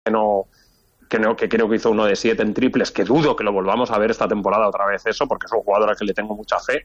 que creo que hizo 1 de 7 en triples, que dudo que lo volvamos a ver esta temporada otra vez eso, porque es un jugador al que le tengo mucha fe.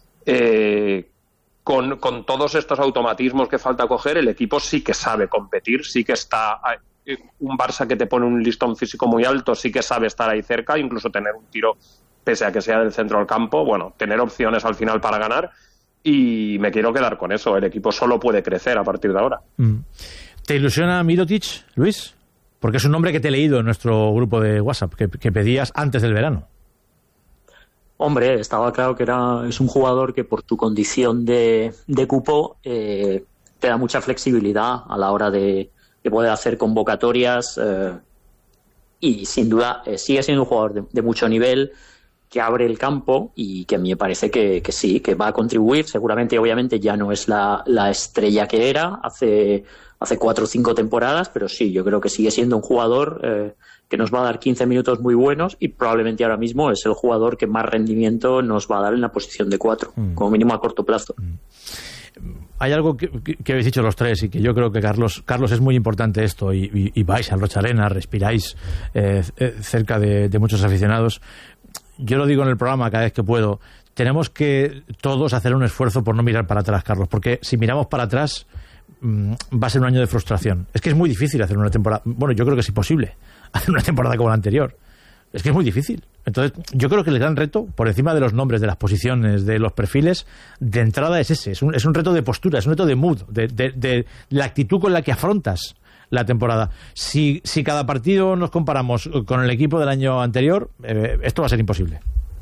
Con todos estos automatismos que falta coger, el equipo sí que sabe competir, sí que está... Un Barça que te pone un listón físico muy alto, sí que sabe estar ahí cerca, incluso tener un tiro, pese a que sea del centro del campo, bueno, tener opciones al final para ganar, y me quiero quedar con eso. El equipo solo puede crecer a partir de ahora. ¿Te ilusiona Mirotic, Luis? Porque es un nombre que te he leído en nuestro grupo de WhatsApp, que pedías antes del verano. Hombre, estaba claro que es un jugador que por tu condición de cupo te da mucha flexibilidad a la hora de poder hacer convocatorias y sin duda sigue siendo un jugador de mucho nivel, que abre el campo y que a mí me parece que sí, que va a contribuir. Seguramente, obviamente, ya no es la estrella que era hace 4 o 5 temporadas, pero sí, yo creo que sigue siendo un jugador que nos va a dar 15 minutos muy buenos y probablemente ahora mismo es el jugador que más rendimiento nos va a dar en la posición de 4, como mínimo a corto plazo. Hay algo que habéis dicho los tres y que yo creo que Carlos es muy importante esto, y vais al Rocha Arena, respiráis cerca de muchos aficionados. Yo lo digo en el programa cada vez que puedo, tenemos que todos hacer un esfuerzo por no mirar para atrás, Carlos, porque si miramos para atrás va a ser un año de frustración. Es que es muy difícil hacer una temporada, bueno, yo creo que es imposible hacer una temporada como la anterior. Es que es muy difícil. Entonces, yo creo que el gran reto, por encima de los nombres, de las posiciones, de los perfiles, de entrada es ese. Es un reto de postura, es un reto de mood, de la actitud con la que afrontas la temporada. Si cada partido nos comparamos con el equipo del año anterior, esto va a ser imposible.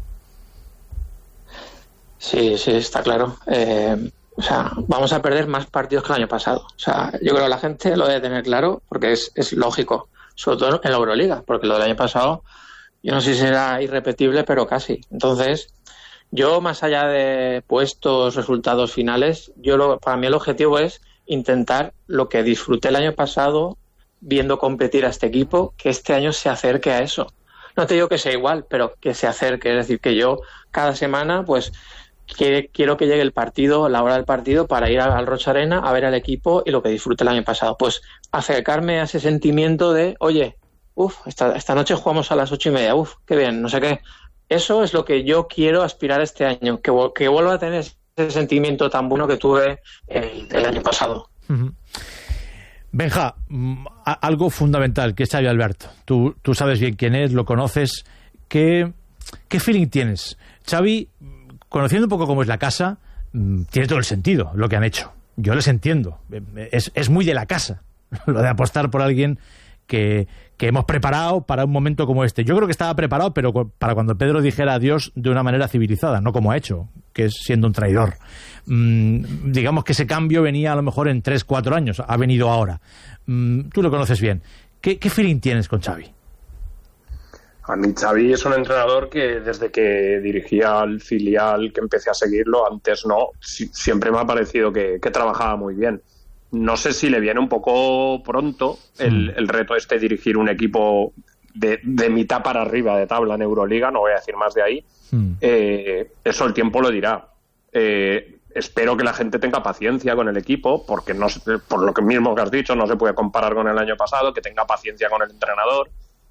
Sí, está claro. O sea, vamos a perder más partidos que el año pasado. O sea, yo creo que la gente lo debe tener claro, porque es lógico, sobre todo en la Euroliga, porque lo del año pasado, yo no sé si será irrepetible, pero casi. Entonces, yo, más allá de puestos, resultados finales, para mí el objetivo es intentar lo que disfruté el año pasado viendo competir a este equipo, que este año se acerque a eso. No te digo que sea igual, pero que se acerque. Es decir, que yo cada semana pues quiero que llegue el partido, la hora del partido, para ir al Rocha Arena a ver al equipo y lo que disfruté el año pasado. Pues acercarme a ese sentimiento de, oye, esta noche jugamos a las 8:30, qué bien, no sé qué. Eso es lo que yo quiero aspirar este año, que vuelva a tener ese sentimiento tan bueno que tuve el año pasado. Benja, algo fundamental, que es Xavi Alberto. Tú sabes bien quién es, lo conoces. ¿Qué feeling tienes? Xavi, conociendo un poco cómo es la casa, tiene todo el sentido lo que han hecho. Yo les entiendo. Es muy de la casa lo de apostar por alguien que hemos preparado para un momento como este. Yo creo que estaba preparado, pero para cuando Pedro dijera adiós de una manera civilizada, no como ha hecho, que es siendo un traidor. Digamos que ese cambio venía a lo mejor en 3-4 años, ha venido ahora. Tú lo conoces bien. ¿Qué feeling tienes con Xavi? A mí Xavi es un entrenador que desde que dirigía al filial, que empecé a seguirlo, antes no, siempre me ha parecido que trabajaba muy bien. No sé si le viene un poco pronto el reto dirigir un equipo de mitad para arriba de tabla en Euroliga, no voy a decir más de ahí. Eso el tiempo lo dirá. Espero que la gente tenga paciencia con el equipo, porque no, por lo que mismo que has dicho, no se puede comparar con el año pasado, que tenga paciencia con el entrenador,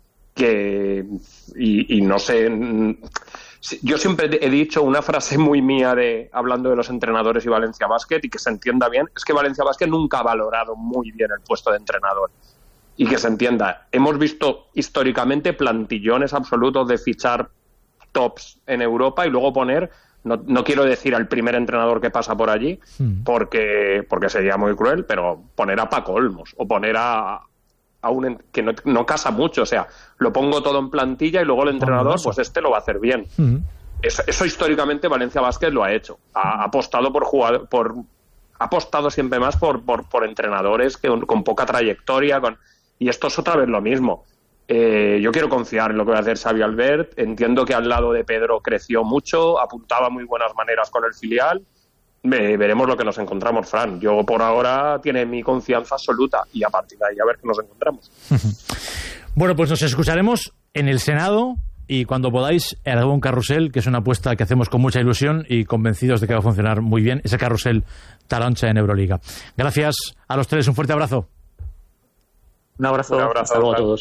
y no sé... Yo siempre he dicho una frase muy mía hablando de los entrenadores y Valencia Basket, y que se entienda bien, es que Valencia Basket nunca ha valorado muy bien el puesto de entrenador. Y que se entienda, hemos visto históricamente plantillones absolutos de fichar tops en Europa y luego poner, no quiero decir al primer entrenador que pasa por allí, porque sería muy cruel, pero poner a Paco Olmos o poner a que no casa mucho, o sea, lo pongo todo en plantilla y luego el entrenador, pues lo va a hacer bien. Eso históricamente Valencia Basket lo ha hecho. Ha apostado ha apostado siempre más por entrenadores con poca trayectoria, y esto es otra vez lo mismo. Yo quiero confiar en lo que va a hacer Xavi Albert. Entiendo que al lado de Pedro creció mucho, apuntaba muy buenas maneras con el filial. Veremos lo que nos encontramos, Fran. Yo por ahora tiene mi confianza absoluta, y a partir de ahí a ver qué nos encontramos. Bueno, pues nos escucharemos en el Senado y cuando podáis en algún carrusel, que es una apuesta que hacemos con mucha ilusión y convencidos de que va a funcionar muy bien, ese carrusel Taroncha en Euroliga. Gracias a los tres, un fuerte abrazo. Un abrazo. Un abrazo, Hasta luego a Oscar. todos.